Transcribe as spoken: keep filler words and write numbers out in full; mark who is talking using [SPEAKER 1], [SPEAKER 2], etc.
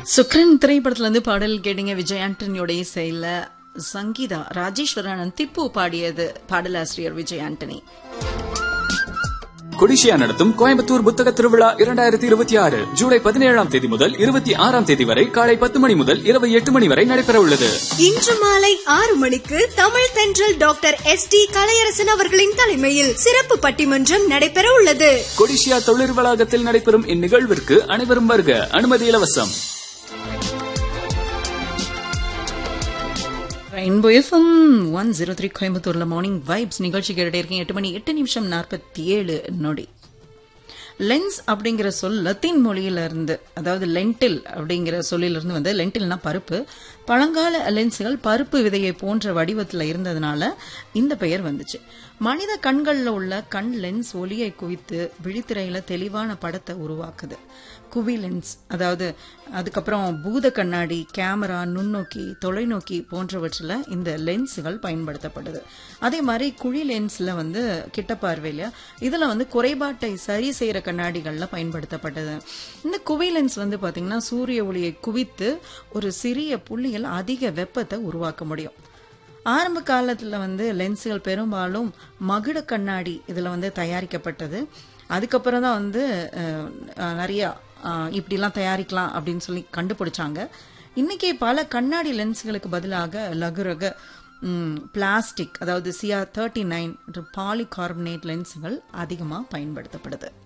[SPEAKER 1] சுக்ரன் திரைப்படத்துல இருந்து பாடல் கேட்டீங்க. விஜய் ஆண்டனியோட இசையில சங்கீதா ராஜேஸ்வரன் திப்பு பாடியது. பாடலாசிரியர் விஜய் ஆண்டனி.
[SPEAKER 2] கொடிஷியா நடத்தும் கோயம்புத்தூர் புத்தக திருவிழா இரண்டாயிரத்தி இருபத்தி ஆறு ஜூலை பதினேழாம் தேதி முதல் இருபத்தி ஆறாம் தேதி வரை காலை பத்து மணி முதல் இரவு எட்டு மணி வரை நடைபெற உள்ளது.
[SPEAKER 3] இன்று மாலை ஆறு மணிக்கு தமிழ் தென்றல் டாக்டர் எஸ் டி கலையரசன் அவர்களின் தலைமையில் சிறப்பு பட்டிமன்றம் நடைபெற உள்ளது.
[SPEAKER 2] கொடிஷியா தொழில் வளாகத்தில் நடைபெறும் இந்நிகழ்விற்கு அனைவரும் வருக. அனுமதி இலவசம்.
[SPEAKER 1] Rainbow FM one zero three கோயம்புத்தூர்ல மார்னிங் வைப்ஸ் நிகழ்ச்சி கேட்டுட்டே இருக்கீங்க. எட்டு மணி எட்டு நிமிஷம் நாற்பத்தி ஏழு நொடி. லென்ஸ் அப்படிங்கிற சொல் லத்தீன் மொழியில இருந்து, அதாவது லென்டில் அப்படிங்கிற சொல்லிலிருந்து வந்து, லென்டில்னா பருப்பு. பழங்கால லென்ஸுகள் பருப்பு விதையை போன்ற வடிவத்தில் இருந்ததுனால இந்த பெயர் வந்துச்சு. மனித கண்கள்ல உள்ள கண் லென்ஸ் ஒளியை குவித்து விழித்திரையில தெளிவான படத்தை உருவாக்குது. குவி லென்ஸ், அதாவது அதுக்கப்புறம் பூத கண்ணாடி, கேமரா, நுண்ணோக்கி, தொலைநோக்கி போன்றவற்றில் இந்த லென்ஸுகள் பயன்படுத்தப்படுது. அதே மாதிரி குழி லென்ஸ்ல வந்து கிட்ட பார்வையில இதுல வந்து குறைபாட்டை சரி செய்யற கண்ணாடிகள்ல பயன்படுத்தப்பட்டது. இந்த குவி லென்ஸ் வந்து பாத்தீங்கன்னா சூரிய ஒளியை குவித்து ஒரு சிறிய புள்ளியில் அதிக வெப்பத்தை உருவாக்க முடியும். ஆரம்ப காலத்துல வந்து லென்ஸுகள் பெரும்பாலும் மகுட கண்ணாடி இதுல வந்து தயாரிக்கப்பட்டது. அதுக்கப்புறம் தான் வந்து நிறைய இப்படிலாம் தயாரிக்கலாம் அப்படின்னு சொல்லி கண்டுபிடிச்சாங்க. இன்னைக்கு பல கண்ணாடி லென்ஸ்களுக்கு பதிலாக லகுரக பிளாஸ்டிக், அதாவது சிஆர் தேர்ட்டி நைன் பாலிகார்பனேட் லென்ஸுகள் அதிகமாக பயன்படுத்தப்படுது.